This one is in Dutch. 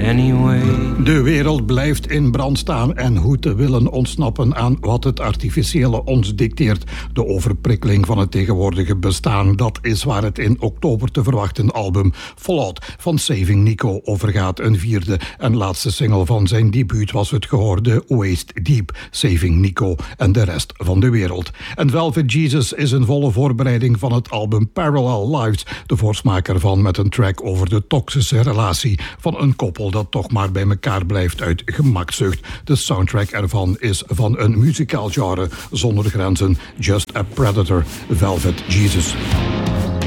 anyway. De wereld blijft in brand staan en hoe te willen ontsnappen aan wat het artificiële ons dicteert. De overprikkeling van het tegenwoordige bestaan, dat is waar het in oktober te verwachten album Fallout van Saving Nico over gaat. Een vierde en laatste single van zijn debuut was het gehoorde Waist Deep, Saving Nico en de rest van de wereld. En Velvet Jesus is in volle voorbereiding van het album Parallel Lives, de voorsmaak ervan met een track over de toxische relatie van een koppel dat toch maar bij elkaar blijft uit gemakzucht. De soundtrack ervan is van een muzikaal genre zonder grenzen. Just a Predator, Velvet Jesus.